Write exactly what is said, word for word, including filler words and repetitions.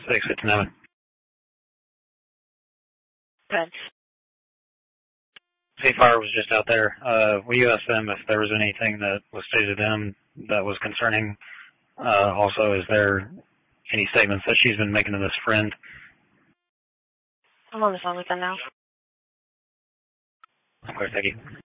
six fifty-nine. Good. C-Fire was just out there. Uh, will you ask them if there was anything that was stated to them that was concerning? Uh, also, is there any statements that she's been making to this friend? I'm on the phone with them now. Okay, thank you.